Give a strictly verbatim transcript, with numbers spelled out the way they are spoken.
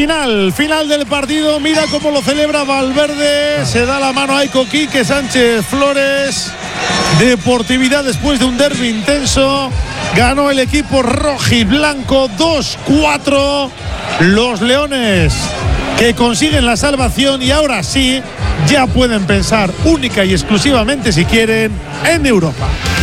Final, final del partido. Mira cómo lo celebra Valverde. Se da la mano a Eiko Quique Sánchez Flores. Deportividad después de un derbi intenso. Ganó el equipo rojiblanco dos cuatro. Los leones que consiguen la salvación y ahora sí ya pueden pensar única y exclusivamente, si quieren, en Europa.